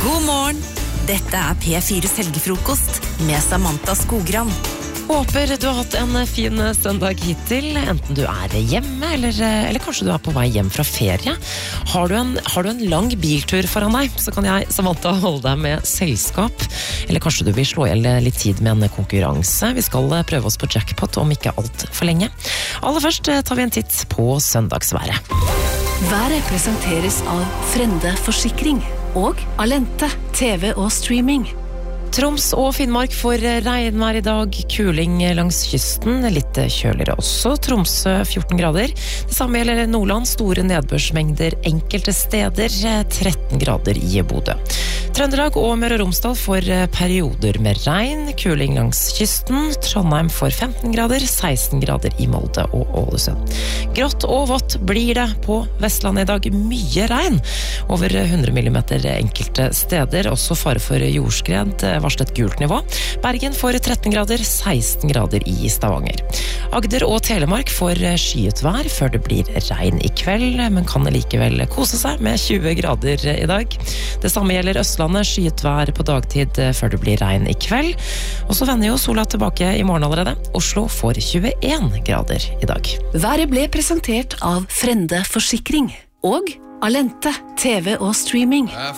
God morgen! Dette P4s helgefrokost med Samantha Skogran. Håper du har hatt en fin søndag hittil, enten du hjemme, eller kanskje du på vei hjem fra ferie. Har du en lang biltur foran deg, så kan jeg, Samantha, holde deg med selskap. Eller kanskje du vil slå ihjel litt tid med en konkurranse. Vi skal prøve oss på jackpot om ikke alt for lenge. Aller først tar vi en titt på søndagsværet. Været presenteres av Frende Forsikring og Alente, TV og streaming. Troms og Finnmark får regnvær i dag, kuling langs kysten, litt kjøligere også, Tromsø 14 grader. Det samme gjelder Nordland, store nedbørsmengder enkelte steder, 13 grader i Bodø. Trøndelag og Møre og Romsdal får perioder med regn, kuling langs kysten, Trondheim får 15 grader, 16 grader i Molde og Ålesund. Grått og vått blir det på Vestlandet i dag, mye regn, over 100 millimeter enkelte steder, også fare for jordskred, varslet gult nivå. Bergen får 13 grader, 16 grader i Stavanger. Agder og Telemark får skyet vær før det blir regn i kveld, men kan likevel kose seg med 20 grader i dag. Det samme gjelder Østlandet, skyet vær på dagtid før det blir regn i kveld. Og så vender jo sola tilbake i morgen allerede. Oslo får 21 grader i dag. Været ble presentert av Frende Forsikring og Alente, TV og streaming.